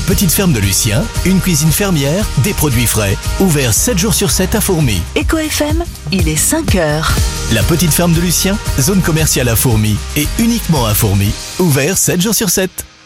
petite ferme de Lucien, une cuisine fermière, des produits frais, ouvert 7 jours sur 7 à Fourmies. Eco FM, il est 5h. La petite ferme de Lucien, zone commerciale à Fourmies et uniquement à Fourmies, ouvert 7 jours sur 7.